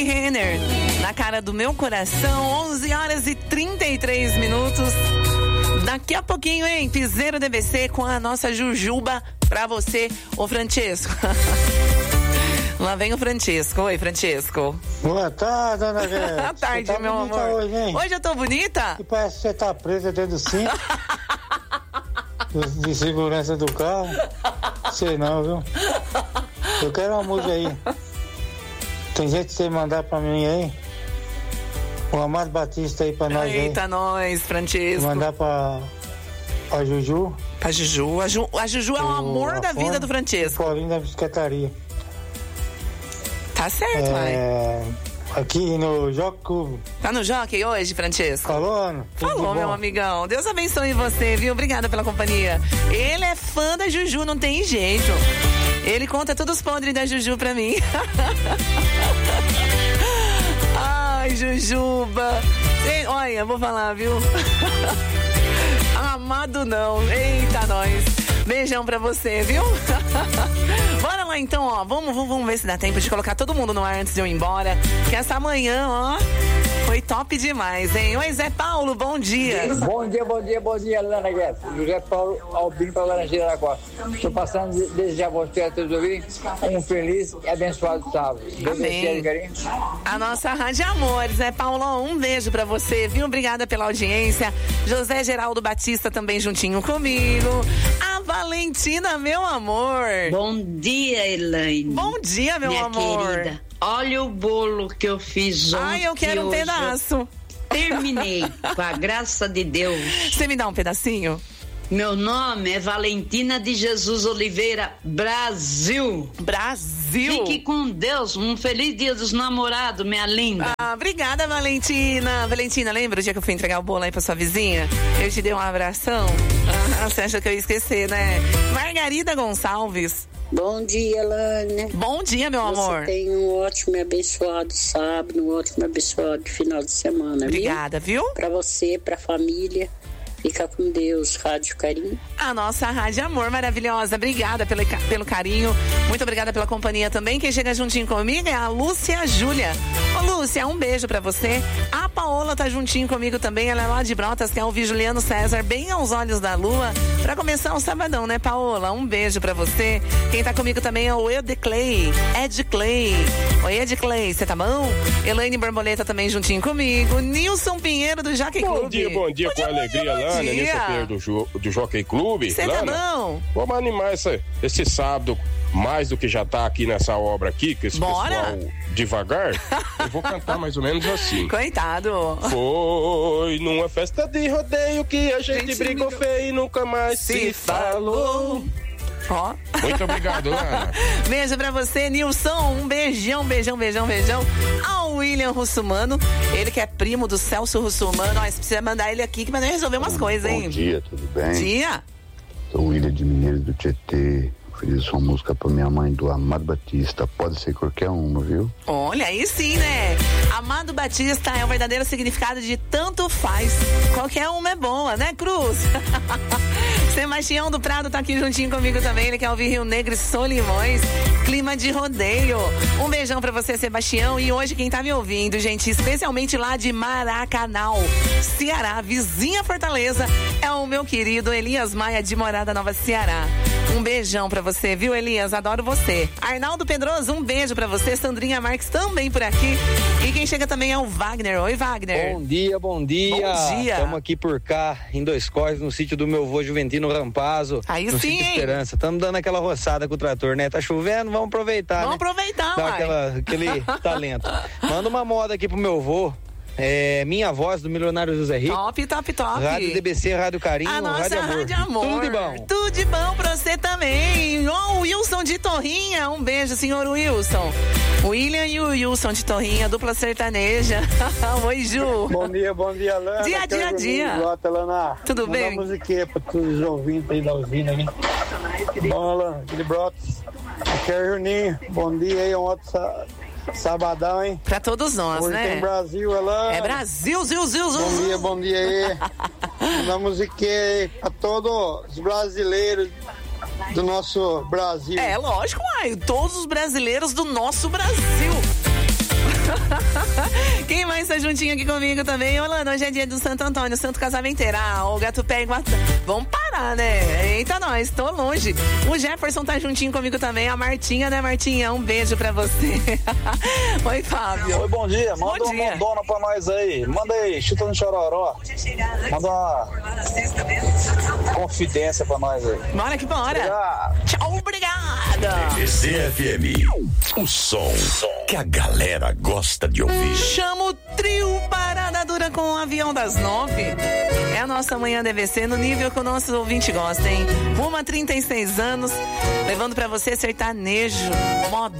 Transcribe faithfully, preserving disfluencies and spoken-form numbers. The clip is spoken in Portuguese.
Rick Renner, Na Cara do Meu Coração, onze horas e trinta e três minutos. Daqui a pouquinho, hein, Piseiro D B C com a nossa Jujuba pra você, ô Francesco. Lá vem o Francesco. Oi, Francesco. Boa tarde, dona Guedes. Boa tarde, tá meu amor. Hoje, hein? Hoje eu tô bonita? E parece que você tá presa dentro do cinto. de segurança do carro. Sei não, viu? Eu quero uma música aí. Tem jeito de você mandar pra mim aí? O Amado Batista aí pra nós aí. Eita, nós, Francesco. Mandar pra, pra Juju. Pra Juju. A, Ju, a Juju é o amor da vida do Francesco. O Paulinho da bicicletaria. Tá certo, é, aqui no Jockey Clube. Tá no Jockey hoje, Francesco? Falou, Ana? Falou, meu amigão. Deus abençoe você, viu? Obrigada pela companhia. Ele é fã da Juju, não tem jeito. Ele conta todos os podres da Juju pra mim. Ai, Jujuba. Ei, olha, vou falar, viu? Amado não. Eita, nós. Beijão pra você, viu? Bora lá então, ó. Vamos, vamos, vamos ver se dá tempo de colocar todo mundo no ar antes de eu ir embora. Que essa manhã, ó, foi top demais, hein? Oi, Zé Paulo, bom dia. Bom dia, bom dia, bom dia, Lana Guedes. José Paulo Albino para Laranjeira da Costa. Estou passando de desejar a você a todos ouvintes um feliz e abençoado sábado. Amém. A nossa Rádio Amor, Zé Paulo, um beijo pra você, viu? Obrigada pela audiência. José Geraldo Batista também juntinho comigo. A Valentina, meu amor. Bom dia, Elaine. Bom dia, meu minha amor. Querida. Olha o bolo que eu fiz ontem. Ai, eu quero um pedaço. Terminei, com a graça de Deus. Você me dá um pedacinho? Meu nome é Valentina de Jesus Oliveira, Brasil. Brasil. Fique com Deus. Um feliz dia dos namorados, minha linda. Ah, obrigada, Valentina. Valentina, lembra o dia que eu fui entregar o bolo aí pra sua vizinha? Eu te dei um abração. Ah, você acha que eu ia esquecer, né? Margarida Gonçalves. Bom dia, Lânia. Bom dia, meu Você amor. Você tem um ótimo e abençoado sábado, um ótimo e abençoado final de semana. Obrigada, viu? viu? Pra você, pra família. Fica com Deus, Rádio Carinho. A nossa Rádio Amor maravilhosa. Obrigada pelo, pelo carinho. Muito obrigada pela companhia também. Quem chega juntinho comigo é a Lúcia Júlia. Ô, Lúcia, um beijo pra você. A Paola tá juntinho comigo também. Ela é lá de Brotas, quer ouvir Juliano César bem aos olhos da lua. Pra começar um sabadão, né, Paola? Um beijo pra você. Quem tá comigo também é o Ed Clay. Ed Clay. Oi, Ed Clay, você tá bom? Elaine Borboleta também juntinho comigo. Nilson Pinheiro do Jockey Clube. Bom dia, bom dia, bom com dia, alegria lá. Nilson Pinheiro do, jo, do Jockey Clube. Você tá bom? Vamos animar essa, esse sábado, mais do que já tá aqui nessa obra aqui, que esse Bora. pessoal devagar, eu vou cantar mais ou menos assim. Coitado. Foi numa festa de rodeio que a gente, gente brigou me... feio e nunca mais se, se falou. Ó. Muito obrigado, Ana. Beijo pra você, Nilson. Um beijão, beijão, beijão, beijão. Ao William Russumano, ele que é primo do Celso Russumano. Nós precisamos mandar ele aqui que vai resolver umas bom, coisas, hein? Bom dia, tudo bem? Bom dia. Sou o William de Mineiros do Tietê. Fiz uma música pra minha mãe do Amado Batista. Pode ser qualquer uma, viu? Olha, aí sim, né? Amado Batista é o verdadeiro significado de tanto faz. Qualquer uma é boa, né, Cruz? Sebastião do Prado tá aqui juntinho comigo também. Ele quer ouvir Rio Negro e Solimões. Clima de rodeio. Um beijão pra você, Sebastião. E hoje quem tá me ouvindo, gente, especialmente lá de Maracanã, Ceará, vizinha Fortaleza, é o meu querido Elias Maia de Morada Nova, Ceará. Um beijão pra você, viu, Elias? Adoro você. Arnaldo Pedroso, um beijo pra você. Sandrinha Marques também por aqui. E quem chega também é o Wagner. Oi, Wagner. Bom dia, bom dia. Bom dia. Estamos aqui por cá, em Dois Cós, no sítio do meu avô Juventino Rampazzo. Aí no sim, sítio Esperança. Estamos dando aquela roçada com o trator, né? Tá chovendo, vamos aproveitar, Vamos né? aproveitar, Dá uai. aquela, aquele talento. Manda uma moda aqui pro meu avô. É, Minha Voz, do Milionário José Rico. Top, top, top. Rádio D B C, Rádio Carinho, A nossa Rádio Amor. Rádio Amor. Tudo de bom. Tudo de bom pra você também. Ó, o Wilson de Torrinha. Um beijo, senhor Wilson. William e o Wilson de Torrinha, dupla sertaneja. Oi, Ju. Bom dia, bom dia, Lana. Dia, dia, dia. Lota, Lana. Tudo Manda bem? uma musiquinha pra todos os ouvintes aí da usina. Hein? Bom, Lana, aquele Brotos. Aqui é o Juninho. Bom dia aí, um outro sa- sabadão, hein? Pra todos nós, Hoje né? tem Brasil, Lana. É Brasil, zil, zil, zil. Bom dia, bom dia aí. Manda uma musiquinha aí pra todos os brasileiros do nosso Brasil. É, lógico, uai. Todos os brasileiros do nosso Brasil. Larissa juntinho aqui comigo também. Olá, hoje é dia do Santo Antônio, Santo Casamenteiro. Ah, o Gato Pé e Guatá. Vamos parar, né? Eita, nós, tô longe. O Jefferson tá juntinho comigo também. A Martinha, né, Martinha? Um beijo pra você. Oi, Fábio. Oi, bom dia. Manda bom uma dia. mondona pra nós aí. Manda aí, chuta no chororó. Manda uma confidência pra nós aí. Bora que bora. Obrigado. Tchau, obrigada. D V C F M, o som que a galera gosta de ouvir. Chama o trio Parada Dura com o Avião das Nove. É a nossa manhã D V C no nível que o nosso ouvinte gosta, hein? Rumo a trinta e seis anos, levando pra você sertanejo, moda.